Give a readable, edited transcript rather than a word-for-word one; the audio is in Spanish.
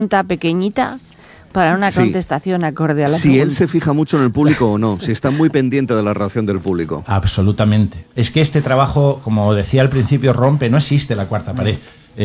pregunta pequeñita para una contestación acorde a la Si pregunta. él se fija mucho en el público o no, si está muy pendiente de la reacción del público. Absolutamente. Es que este trabajo, como decía al principio, rompe, no existe la cuarta pared.